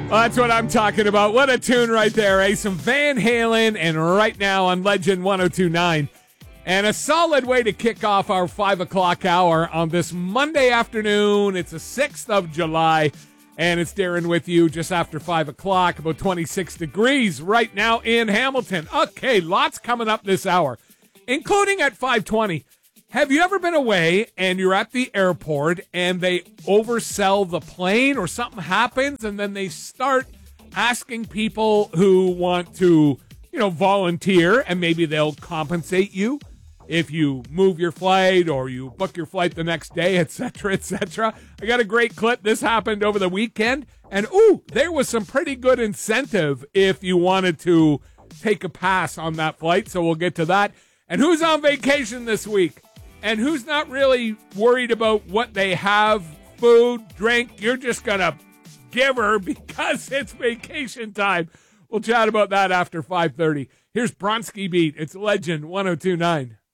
Well, that's what I'm talking about. What a tune right there, eh? Some Van Halen, and right now on Legend 102.9. And a solid way to kick off our 5 o'clock hour on this Monday afternoon. It's the 6th of July, and it's Darren with you just after 5 o'clock, about 26 degrees right now in Hamilton. Okay, lots coming up this hour, including at 5:20. Have you ever been away and you're at the airport and they oversell the plane or something happens and then they start asking people who want to, volunteer, and maybe they'll compensate you if you move your flight or you book your flight the next day, etc., etc. I got a great clip. This happened over the weekend, and there was some pretty good incentive if you wanted to take a pass on that flight, so we'll get to that. And who's on vacation this week? And who's not really worried about what they have, food, drink? You're just going to give her because it's vacation time. We'll chat about that after 5:30. Here's Bronski Beat. It's Legend 102.9.